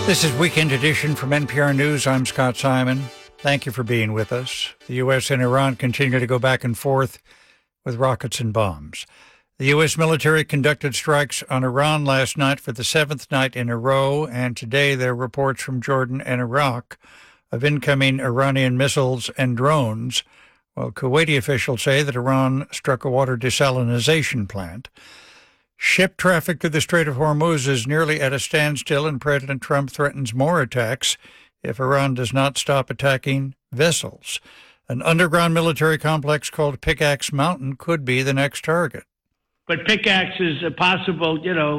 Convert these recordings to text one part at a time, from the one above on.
This is Weekend Edition from NPR News. I'm Scott Simon. Thank you for being with us. The U.S. and Iran continue to go back and forth with rockets and bombs. The U.S. military conducted strikes on Iran last night for the seventh night in a row, and today there are reports from Jordan and Iraq of incoming Iranian missiles and drones, while Kuwaiti officials say that Iran struck a water desalination plant. Ship traffic through the Strait of Hormuz is nearly at a standstill, and President Trump threatens more attacks if Iran does not stop attacking vessels. An underground military complex called Pickaxe Mountain could be the next target. But Pickaxe is a possible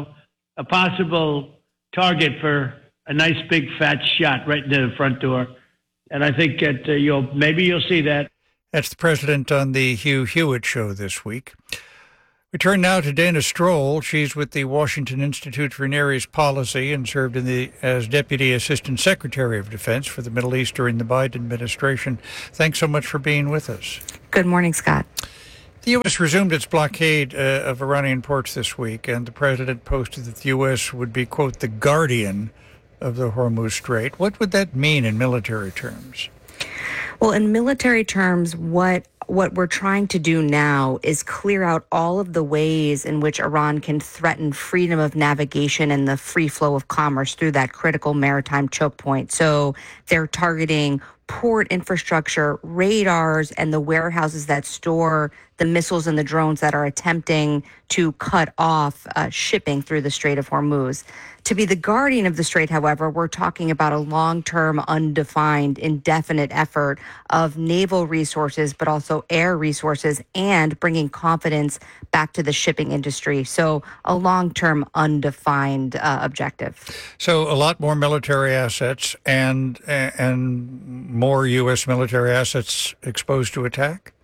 target for a nice big fat shot right into the front door. And I think that you'll see that. That's the president on the Hugh Hewitt show this week. We turn now to Dana Stroll. She's with the Washington Institute for Near East Policy and served as Deputy Assistant Secretary of Defense for the Middle East during the Biden administration. Thanks so much for being with us. Good morning, Scott. The U.S. resumed its blockade of Iranian ports this week, and the president posted that the U.S. would be, quote, the guardian of the Hormuz Strait. What would that mean in military terms? Well, in military terms, what we're trying to do now is clear out all of the ways in which Iran can threaten freedom of navigation and the free flow of commerce through that critical maritime choke point. So they're targeting port infrastructure, radars, and the warehouses that store the missiles and the drones that are attempting to cut off shipping through the Strait of Hormuz. To be the guardian of the strait, however, we're talking about a long-term, undefined, indefinite effort of naval resources, but also air resources, and bringing confidence back to the shipping industry. So a long-term, undefined objective. So a lot more military assets and more U.S. military assets exposed to attack?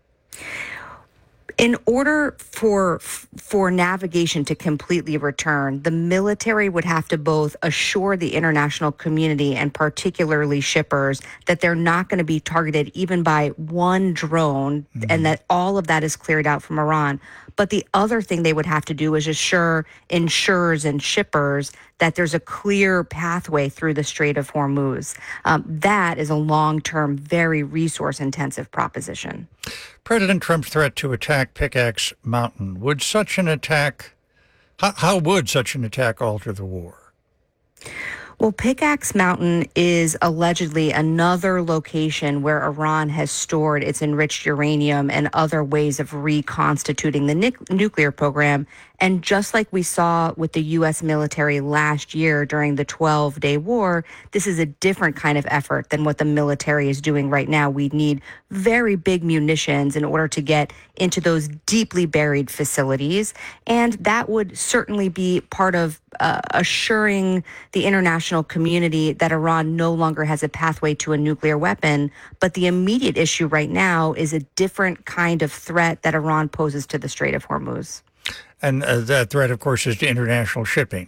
In order for navigation to completely return, the military would have to both assure the international community, and particularly shippers, that they're not going to be targeted even by one drone, and that all of that is cleared out from Iran. But the other thing they would have to do is assure insurers and shippers that there's a clear pathway through the Strait of Hormuz. That is a long-term, very resource-intensive proposition. President Trump's threat to attack Pickaxe Mountain, would such an attack, how would such an attack alter the war? Well, Pickaxe Mountain is allegedly another location where Iran has stored its enriched uranium and other ways of reconstituting the nuclear program. And just like we saw with the U.S. military last year during the 12-day war, this is a different kind of effort than what the military is doing right now. We need very big munitions in order to get into those deeply buried facilities. And that would certainly be part of assuring the international community that Iran no longer has a pathway to a nuclear weapon. But the immediate issue right now is a different kind of threat that Iran poses to the Strait of Hormuz. And that threat, of course, is to international shipping.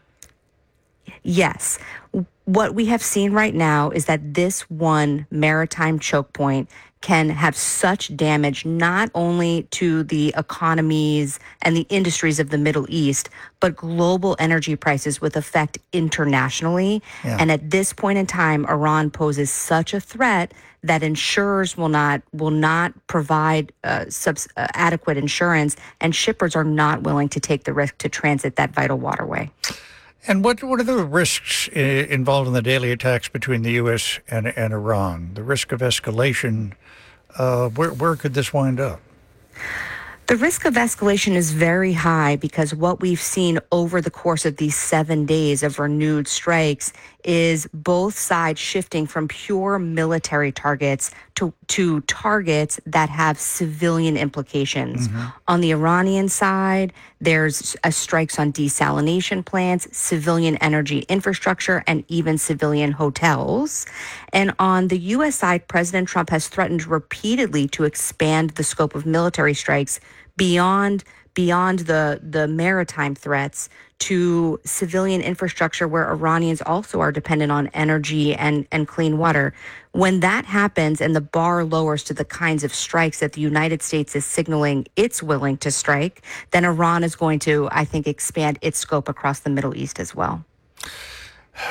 Yes. What we have seen right now is that this one maritime choke point can have such damage not only to the economies and the industries of the Middle East, but global energy prices with effect internationally. Yeah. And at this point in time, Iran poses such a threat that insurers will not provide adequate insurance, and shippers are not willing to take the risk to transit that vital waterway. And what are the risks involved in the daily attacks between the U.S. and Iran? The risk of escalation, where could this wind up? The risk of escalation is very high because what we've seen over the course of these 7 days of renewed strikes is both sides shifting from pure military targets to targets that have civilian implications. On the Iranian side, there's strikes on desalination plants, civilian energy infrastructure, and even civilian hotels. And on the U.S. side, President Trump has threatened repeatedly to expand the scope of military strikes beyond the maritime threats to civilian infrastructure where Iranians also are dependent on energy and clean water. When that happens and the bar lowers to the kinds of strikes that the United States is signaling it's willing to strike, then Iran is going to, I think, expand its scope across the Middle East as well.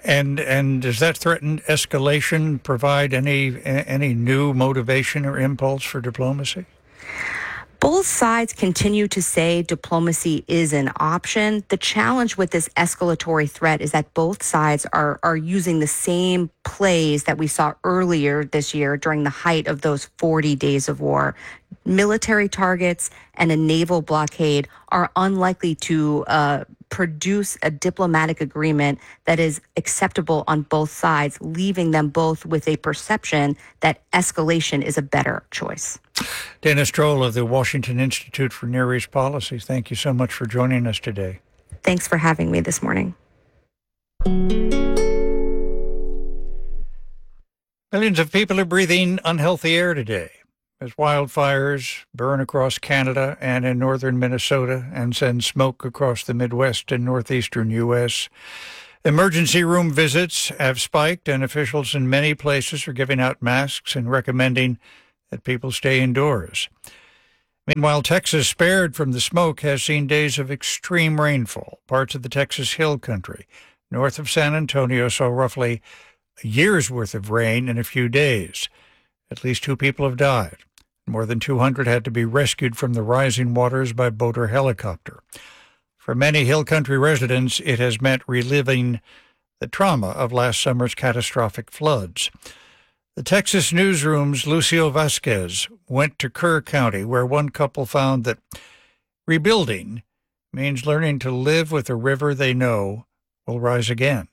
And does that threaten escalation, provide any new motivation or impulse for diplomacy? Both sides continue to say diplomacy is an option. The challenge with this escalatory threat is that both sides are using the same plays that we saw earlier this year during the height of those 40 days of war. Military targets and a naval blockade are unlikely to produce a diplomatic agreement that is acceptable on both sides, leaving them both with a perception that escalation is a better choice. Dana Stroll of the Washington Institute for Near East Policy, thank you so much for joining us today. Thanks for having me this morning. Millions of people are breathing unhealthy air today as wildfires burn across Canada and in northern Minnesota and send smoke across the Midwest and northeastern U.S. Emergency room visits have spiked, and officials in many places are giving out masks and recommending that people stay indoors. Meanwhile, Texas, spared from the smoke, has seen days of extreme rainfall. Parts of the Texas Hill Country north of San Antonio saw roughly a year's worth of rain in a few days. At least 2 people have died. More than 200 had to be rescued from the rising waters by boat or helicopter. For many Hill Country residents, it has meant reliving the trauma of last summer's catastrophic floods. The Texas Newsroom's Lucio Vasquez went to Kerr County, where one couple found that rebuilding means learning to live with a river they know will rise again.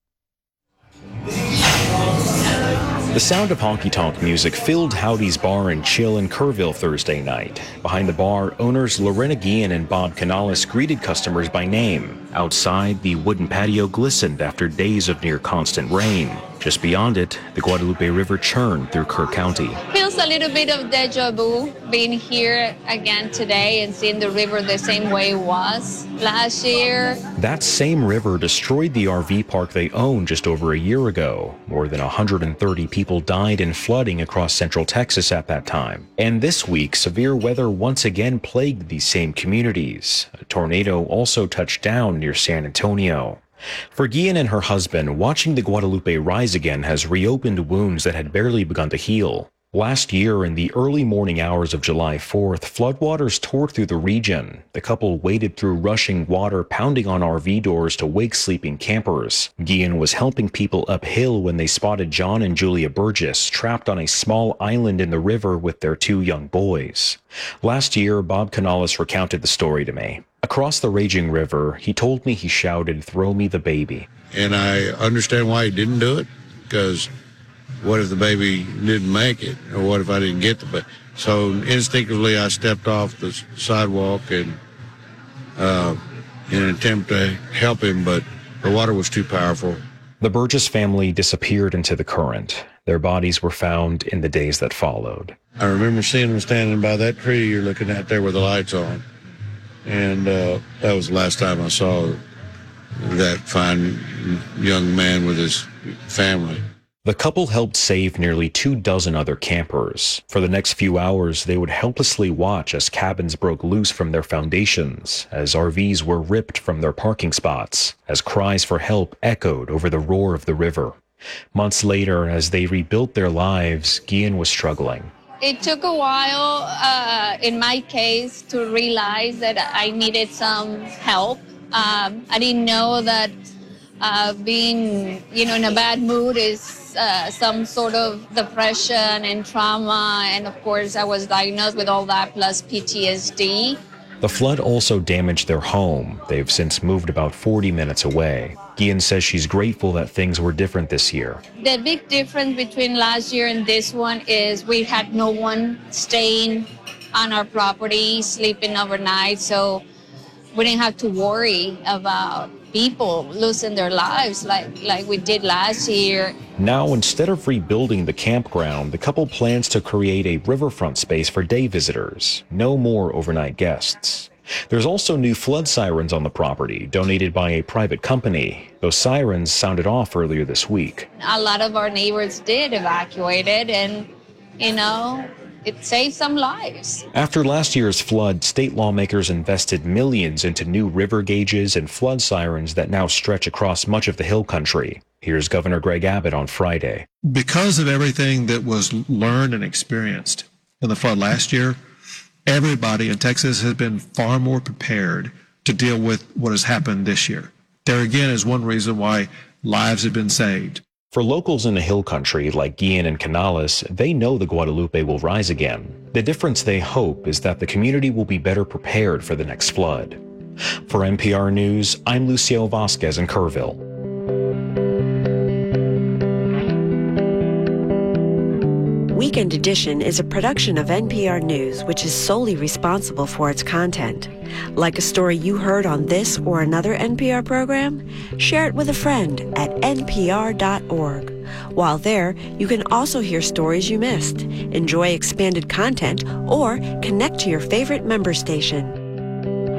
The sound of honky-tonk music filled Howdy's Bar and Chill in Kerrville Thursday night. Behind the bar, owners Lorena Guillen and Bob Canales greeted customers by name. Outside, the wooden patio glistened after days of near-constant rain. Just beyond it, the Guadalupe River churned through Kerr County. Feels a little bit of deja vu being here again today and seeing the river the same way it was last year. That same river destroyed the RV park they owned just over a year ago. More than 130 people died in flooding across central Texas at that time. And this week, severe weather once again plagued these same communities. A tornado also touched down near San Antonio. For Guillen and her husband, watching the Guadalupe rise again has reopened wounds that had barely begun to heal. Last year, in the early morning hours of July 4th, floodwaters tore through the region. The couple waded through rushing water, pounding on RV doors to wake sleeping campers. Guillen was helping people uphill when they spotted John and Julia Burgess trapped on a small island in the river with their 2 young boys. Last year, Bob Canales recounted the story to me. Across the raging river, he told me he shouted, "Throw me the baby." And I understand why he didn't do it, because what if the baby didn't make it? Or what if I didn't get the baby? So instinctively, I stepped off the sidewalk and in an attempt to help him, but the water was too powerful. The Burgess family disappeared into the current. Their bodies were found in the days that followed. I remember seeing them standing by that tree you're looking at there with the lights on. And that was the last time I saw that fine young man with his family. The couple helped save nearly 24 other campers. For the next few hours, they would helplessly watch as cabins broke loose from their foundations, as RVs were ripped from their parking spots, as cries for help echoed over the roar of the river. Months later, as they rebuilt their lives, Guillen was struggling. It took a while, in my case, to realize that I needed some help. I didn't know that being, in a bad mood is some sort of depression and trauma. And of course, I was diagnosed with all that plus PTSD. The flood also damaged their home. They've since moved about 40 minutes away. Guillen says she's grateful that things were different this year. The big difference between last year and this one is we had no one staying on our property, sleeping overnight, so we didn't have to worry about people losing their lives like we did last year. Now, instead of rebuilding the campground, the couple plans to create a riverfront space for day visitors. No more overnight guests. There's also new flood sirens on the property, donated by a private company. Those sirens sounded off earlier this week. A lot of our neighbors did evacuate it, and, it saved some lives. After last year's flood, state lawmakers invested millions into new river gauges and flood sirens that now stretch across much of the Hill Country. Here's Governor Greg Abbott on Friday. Because of everything that was learned and experienced in the flood last year, everybody in Texas has been far more prepared to deal with what has happened this year. There again is one reason why lives have been saved. For locals in the hill country like Guillen and Canales, they know the Guadalupe will rise again. The difference they hope is that the community will be better prepared for the next flood. For NPR News, I'm Luciel Vasquez in Kerrville. Weekend Edition is a production of NPR News, which is solely responsible for its content. Like a story you heard on this or another NPR program? Share it with a friend at npr.org. While there, you can also hear stories you missed, enjoy expanded content, or connect to your favorite member station.